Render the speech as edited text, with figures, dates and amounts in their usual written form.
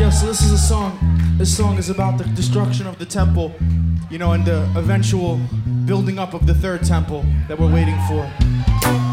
Yeah, so this is a song. This song is about the destruction of the temple, you know, and the eventual building up of the third temple that we're waiting for.